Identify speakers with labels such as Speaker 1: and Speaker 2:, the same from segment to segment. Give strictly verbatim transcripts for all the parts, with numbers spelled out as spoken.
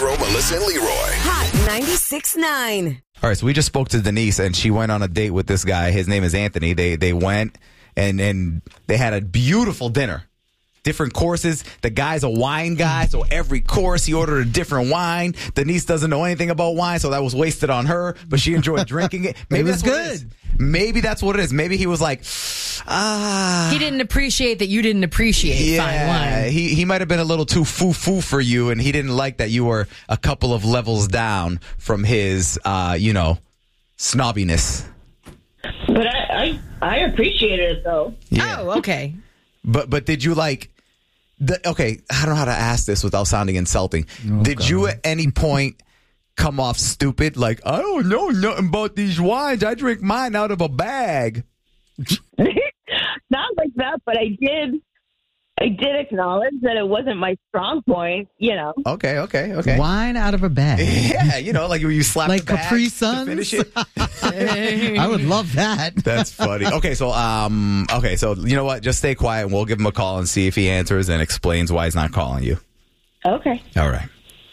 Speaker 1: Shapiro, Melissa, and Leroy.
Speaker 2: Hot ninety-six point nine.
Speaker 3: All right, so we just spoke to Denise, and she went on a date with this guy. His name is Anthony. They they went, and, and they had a beautiful dinner. Different courses. The guy's a wine guy, so every course he ordered a different wine. Denise doesn't know anything about wine, so that was wasted on her, but she enjoyed drinking it. Maybe
Speaker 4: it was
Speaker 3: that's what
Speaker 4: good.
Speaker 3: It is. Maybe that's what it is. Maybe he was like, ah.
Speaker 5: He didn't appreciate that you didn't appreciate
Speaker 3: yeah,
Speaker 5: fine wine.
Speaker 3: He, he might have been a little too foo-foo for you, and he didn't like that you were a couple of levels down from his, uh, you know, snobbiness.
Speaker 6: But I, I, I appreciated it, though.
Speaker 3: Yeah.
Speaker 5: Oh, okay.
Speaker 3: But but did you like, the, okay, I don't know how to ask this without sounding insulting.
Speaker 4: Oh,
Speaker 3: did
Speaker 4: God.
Speaker 3: you at any point come off stupid? Like, I don't know nothing about these wines. I drink mine out of a bag.
Speaker 6: Not like that, but I did. I did acknowledge that it wasn't my strong point. You know.
Speaker 3: Okay, okay, okay.
Speaker 4: Wine out of a bag.
Speaker 3: Yeah, you know, like when you slap
Speaker 4: Like
Speaker 3: the bag
Speaker 4: Capri
Speaker 3: to
Speaker 4: Suns?
Speaker 3: finish it.
Speaker 4: I would love that.
Speaker 3: That's funny. Okay, so um, okay, so you know what? Just stay quiet, and we'll give him a call and see if he answers and explains why he's not calling you.
Speaker 6: Okay.
Speaker 3: All right.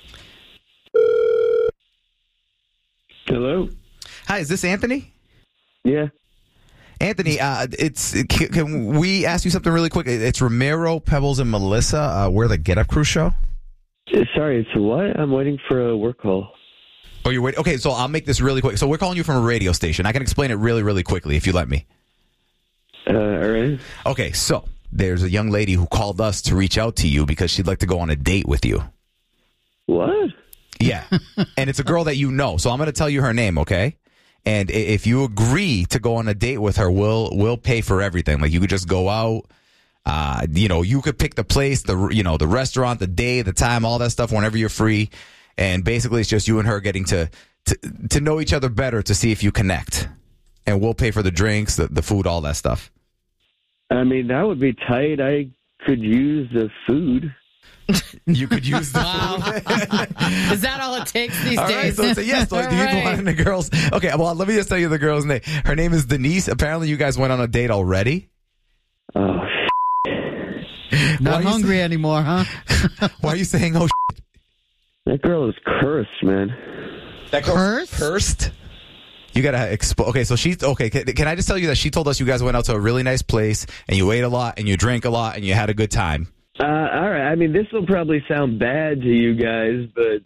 Speaker 7: Hello?
Speaker 3: Hi, is this Anthony?
Speaker 7: Yeah.
Speaker 3: Anthony, uh, it's can, can we ask you something really quick? It's Ramiro, Pebbles, and Melissa. Uh, we're the Get Up Crew show.
Speaker 7: Uh, Sorry, it's a what? I'm waiting for a work call.
Speaker 3: Oh, you're waiting? Okay, so I'll make this really quick. So we're calling you from a radio station. I can explain it really, really quickly if you let me.
Speaker 7: Uh, all right.
Speaker 3: Okay, so there's a young lady who called us to reach out to you because she'd like to go on a date with you.
Speaker 7: What?
Speaker 3: Yeah, and it's a girl that you know. So I'm going to tell you her name, okay? And i- if you agree to go on a date with her, we'll we'll pay for everything. Like you could just go out. Uh, you know, you could pick the place, the you know, the restaurant, the day, the time, all that stuff whenever you're free. And basically, it's just you and her getting to to, to know each other better to see if you connect. And we'll pay for the drinks, the, the food, all that stuff.
Speaker 7: I mean, that would be tight. I could use the food.
Speaker 3: You could use the
Speaker 5: Wow.
Speaker 3: food.
Speaker 5: Is that all it takes these
Speaker 3: All right,
Speaker 5: days?
Speaker 3: so it's a yes. So
Speaker 5: All
Speaker 3: do you
Speaker 5: right.
Speaker 3: want the girls? Okay, well, let me just tell you the girl's name. Her name is Denise. Apparently, you guys went on a date already.
Speaker 7: Oh,
Speaker 3: Why
Speaker 4: Not
Speaker 3: are you
Speaker 4: hungry
Speaker 3: say-
Speaker 4: anymore, huh?
Speaker 3: Why are you saying, oh, shit?
Speaker 7: that girl is cursed, man.
Speaker 3: That girl's
Speaker 4: Cursed?
Speaker 3: cursed? You gotta expo- Okay, so she's okay. Can, can I just tell you that she told us you guys went out to a really nice place and you ate a lot and you drank a lot and you had a good time.
Speaker 7: Uh, all right. I mean, this will probably sound bad to you guys, but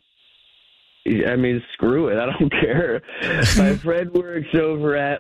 Speaker 7: I mean, screw it. I don't care. My friend works over at.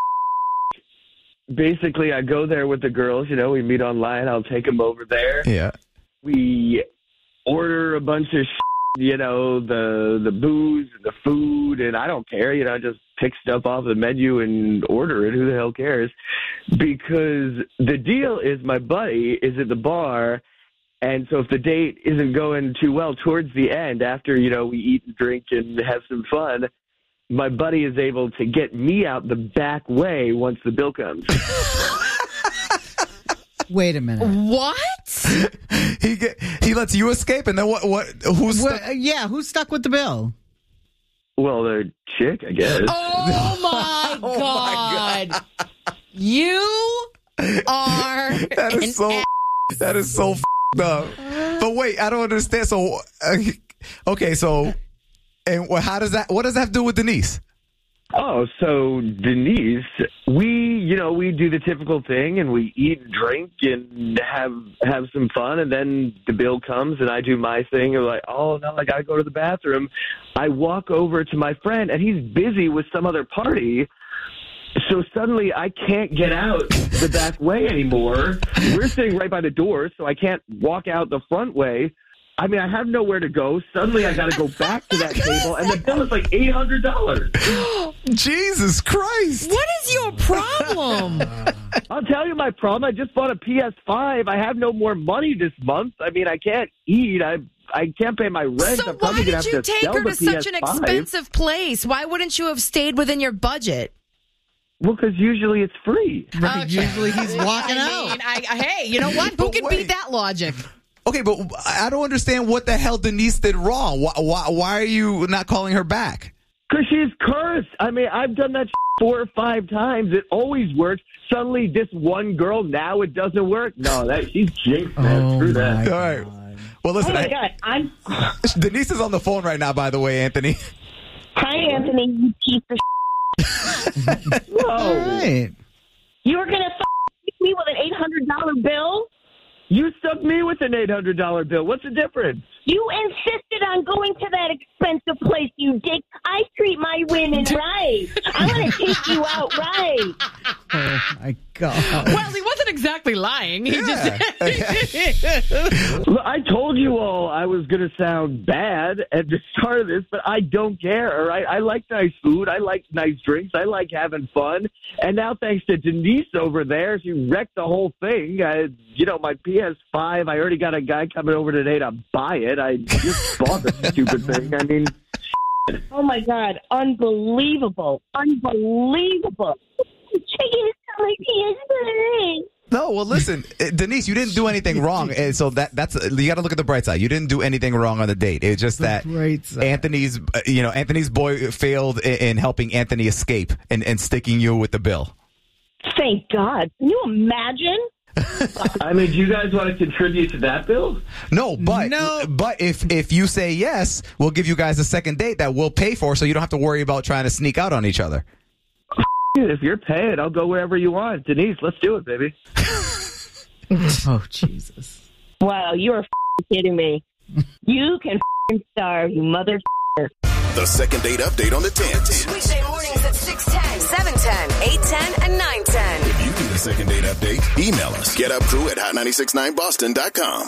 Speaker 7: Basically, I go there with the girls. You know, we meet online. I'll take them over there.
Speaker 3: Yeah.
Speaker 7: We order a bunch of. You know, the the booze and the food, and I don't care. You know, I just pick stuff off the menu and order it. Who the hell cares? Because the deal is my buddy is at the bar, and so if the date isn't going too well towards the end, after, you know, we eat and drink and have some fun, my buddy is able to get me out the back way once the bill comes.
Speaker 4: Wait a minute.
Speaker 5: What?
Speaker 3: he get, he lets you escape, and then what? What? Who's
Speaker 4: Well, uh, yeah, who's stuck with the bill?
Speaker 7: Well, the chick, I guess.
Speaker 5: Oh, my
Speaker 3: Oh, my
Speaker 5: God. You are
Speaker 3: that
Speaker 5: an
Speaker 3: is so.
Speaker 5: a-
Speaker 3: That is so f***ed up. But wait, I don't understand. So, uh, okay, so, and wh- how does that? What does that have to do with Denise?
Speaker 7: Oh, so Denise, we, you know, we do the typical thing and we eat and drink and have have some fun, and then the bill comes and I do my thing. And like, oh, no, I got to go to the bathroom. I walk over to my friend and he's busy with some other party. So suddenly I can't get out the back way anymore. We're sitting right by the door, so I can't walk out the front way. I mean, I have nowhere to go. Suddenly I got to go back to that table, and the bill is like eight hundred dollars.
Speaker 3: Jesus Christ!
Speaker 5: What is your problem?
Speaker 7: I'll tell you my problem. I just bought a P S five. I have no more money this month. I mean, I can't eat. I I can't pay my rent.
Speaker 5: So
Speaker 7: I'm
Speaker 5: why
Speaker 7: probably
Speaker 5: did
Speaker 7: gonna have
Speaker 5: you
Speaker 7: to
Speaker 5: take
Speaker 7: sell
Speaker 5: her
Speaker 7: the
Speaker 5: to such
Speaker 7: P S
Speaker 5: an
Speaker 7: five.
Speaker 5: expensive place? Why wouldn't you have stayed within your budget?
Speaker 7: Well, because usually it's free.
Speaker 4: Right,
Speaker 5: Okay.
Speaker 4: usually he's walking
Speaker 5: I
Speaker 4: out.
Speaker 5: mean, I, I- hey, you know what? Who
Speaker 3: But
Speaker 5: can
Speaker 3: wait.
Speaker 5: beat that logic?
Speaker 3: Okay, but I don't understand what the hell Denise did wrong. Why? Why, why are you not calling her back?
Speaker 7: Because she's cursed. I mean, I've done that four or five times. It always works. Suddenly, this one girl, now it doesn't work. No, that she's jinxed, man.
Speaker 4: Oh,
Speaker 7: Screw
Speaker 4: my
Speaker 7: that.
Speaker 3: All right.
Speaker 4: God.
Speaker 3: Well,
Speaker 6: Oh
Speaker 3: listen,
Speaker 6: my
Speaker 3: I,
Speaker 6: God, I'm.
Speaker 3: Denise is on the phone right now, by the way, Anthony.
Speaker 6: Hi, Anthony, you piece of.
Speaker 4: All right.
Speaker 6: You were gonna f- me with an eight hundred dollar bill.
Speaker 7: You stuck me with an eight hundred dollar bill. What's the difference?
Speaker 6: You insisted on going to that expensive place, you dick. I treat my women right. I'm going to take you out right.
Speaker 4: Oh, my God.
Speaker 5: Well, he wasn't exactly lying. He
Speaker 3: Yeah.
Speaker 5: just.
Speaker 7: Look, I told you all I was going to sound bad at the start of this, but I don't care, all right? I like nice food. I like nice drinks. I like having fun. And now thanks to Denise over there, she wrecked the whole thing. I, you know, my P S five, I already got a guy coming over today to buy it. I just bought the stupid thing. I mean,
Speaker 6: Oh, my God. Unbelievable. Unbelievable. Taking it to my P S five.
Speaker 3: No, well, listen, uh, Denise, you didn't do anything wrong, and so that that's you got to look at the bright side. You didn't do anything wrong on the date. It's just that
Speaker 4: bright side.
Speaker 3: Anthony's, uh, you know, Anthony's boy failed in, in helping Anthony escape and, and sticking you with the bill.
Speaker 6: Thank God. Can you imagine?
Speaker 7: I mean, do you guys want to contribute to that bill?
Speaker 3: No, but
Speaker 4: No.
Speaker 3: but if if you say yes, we'll give you guys a second date that we'll pay for, so you don't have to worry about trying to sneak out on each other.
Speaker 7: Dude, if you're paying, I'll go wherever you want. Denise, let's do it, baby.
Speaker 4: Oh, Jesus.
Speaker 6: Wow, you're f***ing kidding me. You can f***ing starve, you mother f***er.
Speaker 1: The second date update on the ten.
Speaker 2: Weekday mornings at six ten, seven ten, eight ten, and nine ten.
Speaker 1: If you need a second date update, email us. Get up crew at hot nine six nine boston dot com.